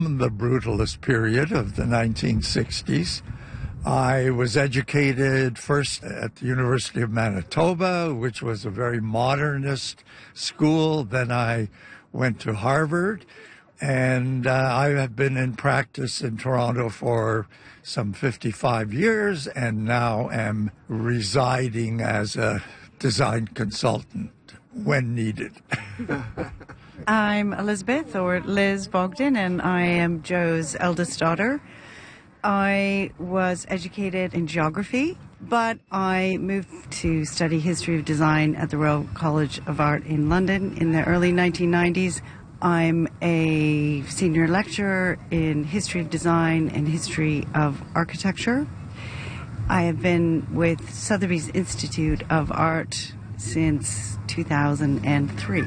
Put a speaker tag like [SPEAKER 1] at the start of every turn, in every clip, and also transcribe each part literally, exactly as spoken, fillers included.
[SPEAKER 1] the brutalist period of the nineteen sixties. I was educated first at the University of Manitoba, which was a very modernist school. Then I went to Harvard, and uh, I have been in practice in Toronto for some fifty-five years, and now am residing as a design consultant when needed.
[SPEAKER 2] I'm Elizabeth, or Liz Bogdan, and I am Joe's eldest daughter. I was educated in geography, but I moved to study history of design at the Royal College of Art in London in the early nineteen nineties. I'm a senior lecturer in history of design and history of architecture. I have been with Sotheby's Institute of Art since two thousand three.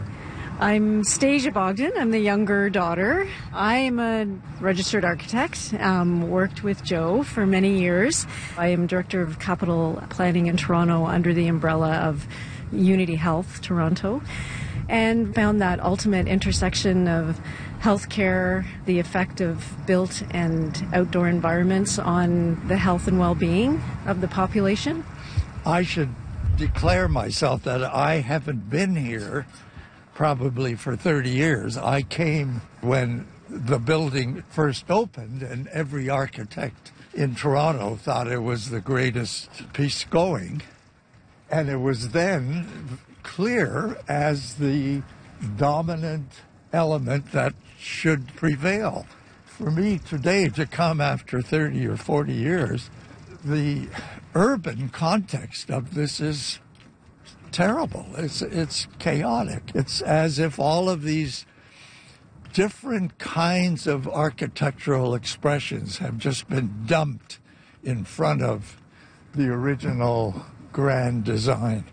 [SPEAKER 3] I'm Stasia Bogdan. I'm the younger daughter. I am a registered architect, um, worked with Joe for many years. I am Director of Capital Planning in Toronto under the umbrella of Unity Health Toronto, and found that ultimate intersection of healthcare, the effect of built and outdoor environments on the health and well-being of the population.
[SPEAKER 1] I should declare myself that I haven't been here probably for thirty years. I came when the building first opened, and every architect in Toronto thought it was the greatest piece going. And it was then clear as the dominant element that should prevail. For me today to come after thirty or forty years, the urban context of this is terrible. It's it's chaotic. It's as if all of these different kinds of architectural expressions have just been dumped in front of the original grand design.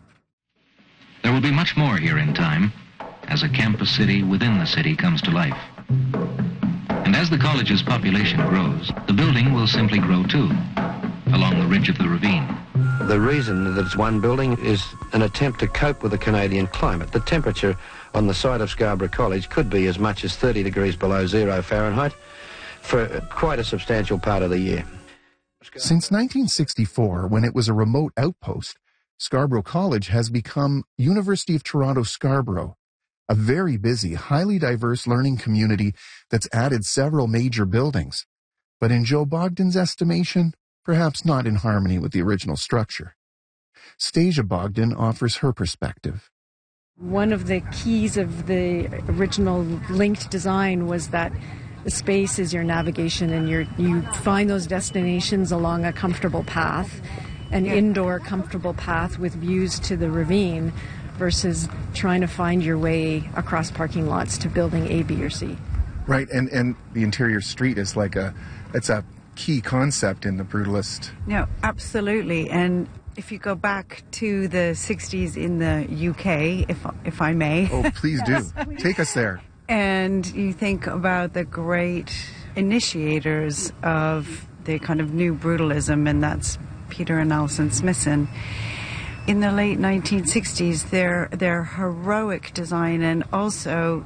[SPEAKER 4] There will be much more here in time as a campus city within the city comes to life. And as the college's population grows, the building will simply grow too, along the ridge of the ravine.
[SPEAKER 5] The reason that it's one building is an attempt to cope with the Canadian climate. The temperature on the site of Scarborough College could be as much as thirty degrees below zero Fahrenheit for quite a substantial part of the year.
[SPEAKER 6] Since nineteen sixty-four, when it was a remote outpost, Scarborough College has become University of Toronto Scarborough, a very busy, highly diverse learning community that's added several major buildings. But in Joe Bogdan's estimation, perhaps not in harmony with the original structure. Stasia Bogdan offers her perspective.
[SPEAKER 3] One of the keys of the original linked design was that the space is your navigation, and you're, you find those destinations along a comfortable path, an indoor comfortable path with views to the ravine, versus trying to find your way across parking lots to building A, B, or C.
[SPEAKER 6] Right, and, and the interior street is like a, it's a key concept in the brutalist.
[SPEAKER 2] No, absolutely. And if you go back to the sixties in the U K, if if I may.
[SPEAKER 6] Oh, please do. Take us there.
[SPEAKER 2] And you think about the great initiators of the kind of new brutalism, and that's Peter and Alison Smithson. In the late nineteen sixties, their their heroic design, and also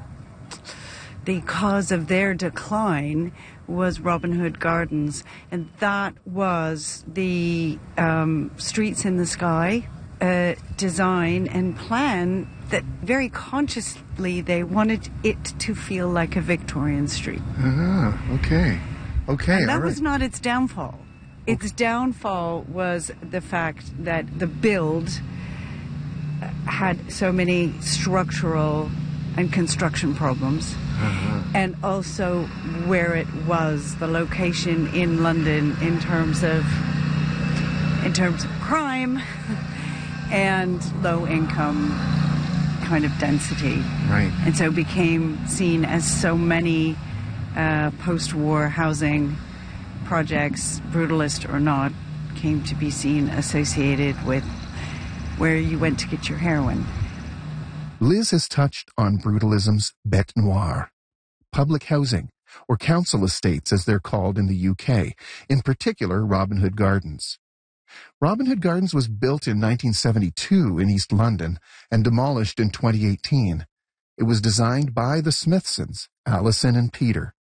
[SPEAKER 2] the cause of their decline, was Robin Hood Gardens, and that was the um, streets in the sky uh, design and plan that very consciously they wanted it to feel like a Victorian street.
[SPEAKER 6] Ah, okay. Okay,
[SPEAKER 2] and that
[SPEAKER 6] all right.
[SPEAKER 2] was not its downfall. Its downfall was the fact that the build had so many structural and construction problems. Uh-huh. And also where it was, the location in London in terms of in terms of crime and low income kind of density.
[SPEAKER 6] Right.
[SPEAKER 2] And so became seen as so many uh, post-war housing projects, brutalist or not, came to be seen associated with where you went to get your heroin.
[SPEAKER 6] Liz has touched on brutalism's bête noire, public housing, or council estates as they're called in the U K, in particular Robin Hood Gardens. Robin Hood Gardens was built in nineteen seventy-two in East London and demolished in twenty eighteen. It was designed by the Smithsons, Alison and Peter.